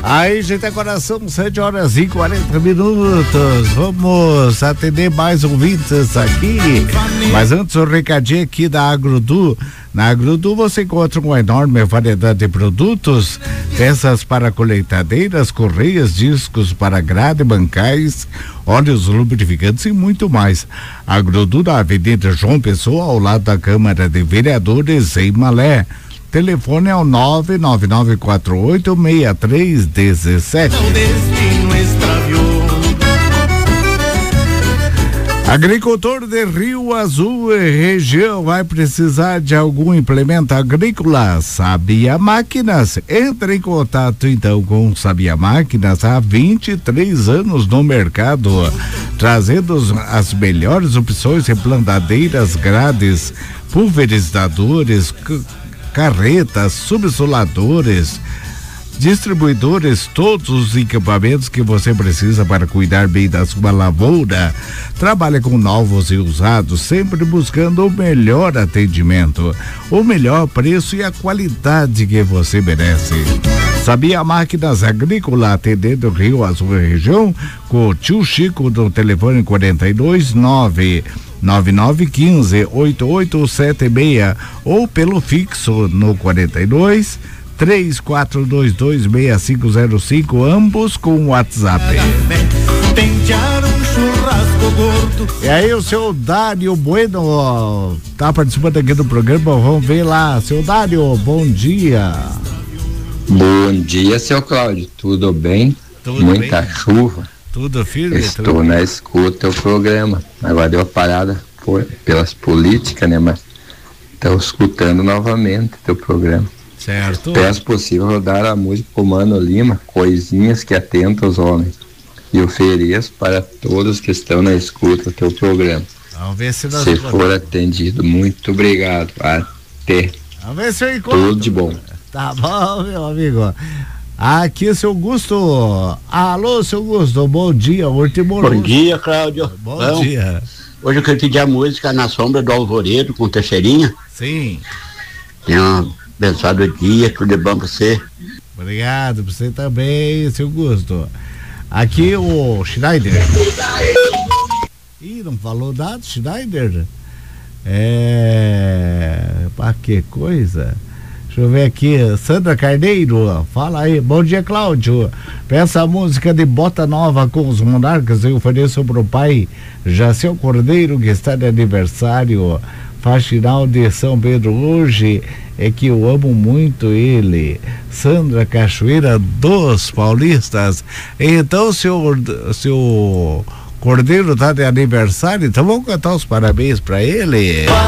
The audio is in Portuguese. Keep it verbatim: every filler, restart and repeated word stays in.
Aí, gente, agora são sete horas e quarenta minutos. Vamos atender mais ouvintes aqui. Mas antes, o um recadinho aqui da Agrodu. Na Agrodu você encontra uma enorme variedade de produtos, peças para colheitadeiras, correias, discos para grade, bancais, óleos lubrificantes e muito mais. Agrodu na Avenida João Pessoa, ao lado da Câmara de Vereadores, em Malé. Telefone é o nove nove nove quatro oito seis três um sete. Agricultor de Rio Azul e região vai precisar de algum implemento agrícola? Sabia Máquinas? Entre em contato então com Sabia Máquinas, há vinte e três anos no mercado, trazendo as melhores opções em plantadeiras, grades, pulverizadores, carretas, subsoladores, distribuidores, todos os equipamentos que você precisa para cuidar bem da sua lavoura. Trabalha com novos e usados, sempre buscando o melhor atendimento, o melhor preço e a qualidade que você merece. Sabia Máquinas Agrícola, atendendo Rio Azul e região, com o tio Chico do telefone quarenta e dois nove nove nove um cinco oito oito sete seis ou pelo fixo no quarenta e dois três quatro dois dois seis cinco zero cinco, ambos com WhatsApp. E aí, o seu Dário Bueno ó, tá participando aqui do programa, vamos ver lá. Seu Dário, bom dia. Bom dia, seu Cláudio, tudo bem? Tudo Muita bem? chuva. Tudo firme? Estou tudo na escuta do programa. Agora deu a parada por, pelas políticas, né? Mas estou escutando novamente teu programa. Certo. Peço possível rodar a música com Mano Lima, Coisinhas que Atentam os Homens. E ofereço para todos que estão na escuta do teu programa. Vamos ver se nós Se for atendido, muito obrigado. Até. Vamos ver se eu encontro. Tudo de bom. Tá bom, meu amigo. Aqui, seu Gusto. Alô, seu Gusto, bom dia, último. Bom dia, Cláudio. Bom, bom dia. Hoje eu quero pedir a música Na Sombra do Alvoredo, com Teixeirinha. Sim. Tenha um abençoado dia, tudo de bom pra você. Obrigado, pra você também, seu Gusto. Aqui o Schneider. Ih, não falou nada, Schneider? É. Pra que coisa? Deixa eu ver aqui, Sandra Carneiro, fala aí, bom dia, Cláudio. Peça a música de Bota Nova com os Monarcas, eu ofereço pro pai Jacel Cordeiro, que está de aniversário, faxinal de São Pedro hoje, é que eu amo muito ele. Sandra Cachoeira dos Paulistas. Então, seu, seu Cordeiro tá de aniversário, então vamos cantar os parabéns pra ele.